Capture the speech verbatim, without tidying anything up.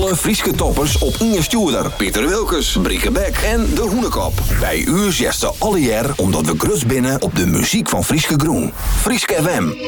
Alle Frieske toppers op Inge Stuurder, Pieter Wilkes, Brieke Beck en De Hoenekop. Bij u zesde alle jaar omdat we grus binnen op de muziek van Frieske Groen. Frieske F M,